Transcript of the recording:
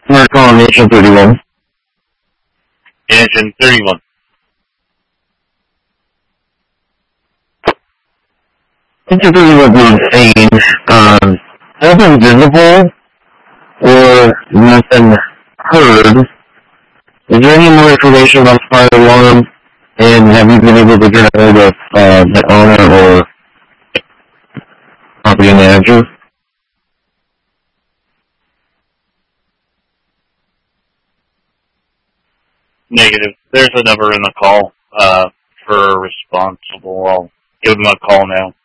We're calling Nation 31. Engine 31. Nation 31 being saying, nothing visible or nothing heard. Is there any more information about the fire alarm? And have you been able to get a hold of the owner or property manager? Negative. There's a number in the call for responsible. I'll give them a call now.